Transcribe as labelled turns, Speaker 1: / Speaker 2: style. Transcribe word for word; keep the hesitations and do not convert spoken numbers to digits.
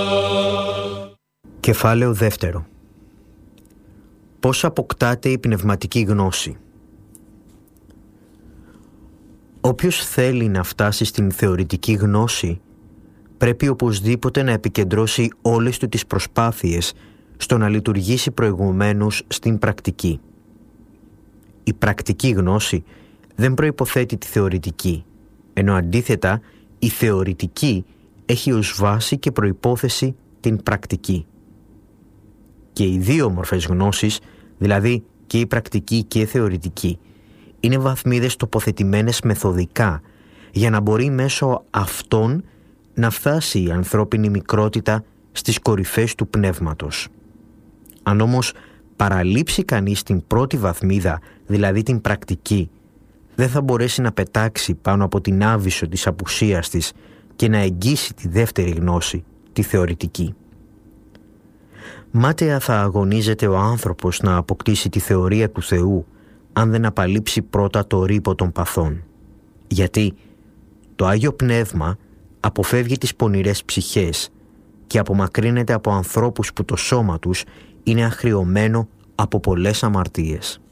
Speaker 1: Κεφάλαιο δεύτερο. Πώς αποκτάται η πνευματική γνώση? Όποιος θέλει να φτάσει στην θεωρητική γνώση πρέπει οπωσδήποτε να επικεντρώσει όλες του τις προσπάθειες στο να λειτουργήσει προηγουμένως στην πρακτική. Η πρακτική γνώση δεν προϋποθέτει τη θεωρητική, ενώ αντίθετα η θεωρητική έχει ως βάση και προϋπόθεση την πρακτική. Και οι δύο μορφές γνώσης, δηλαδή και η πρακτική και η θεωρητική, είναι βαθμίδες τοποθετημένες μεθοδικά για να μπορεί μέσω αυτών να φτάσει η ανθρώπινη μικρότητα στις κορυφές του πνεύματος. Αν όμως παραλείψει κανείς την πρώτη βαθμίδα, δηλαδή την πρακτική, δεν θα μπορέσει να πετάξει πάνω από την άβυσσο της απουσίας της και να εγγύσει τη δεύτερη γνώση, τη θεωρητική. Μάταια θα αγωνίζεται ο άνθρωπος να αποκτήσει τη θεωρία του Θεού αν δεν απαλείψει πρώτα το ρήπο των παθών. Γιατί το Άγιο Πνεύμα αποφεύγει τις πονηρές ψυχές και απομακρύνεται από ανθρώπους που το σώμα τους είναι αγριωμένο από πολλές αμαρτίες.